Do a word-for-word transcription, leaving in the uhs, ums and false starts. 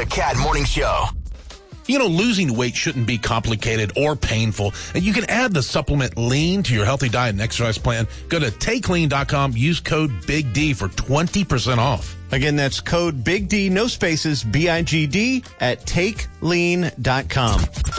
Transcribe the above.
The Cat Morning Show. You know, losing weight shouldn't be complicated or painful. And you can add the supplement Lean to your healthy diet and exercise plan. Go to take lean dot com. Use code Big D for twenty percent off. Again, that's code Big D, no spaces, B I G D, at take lean dot com.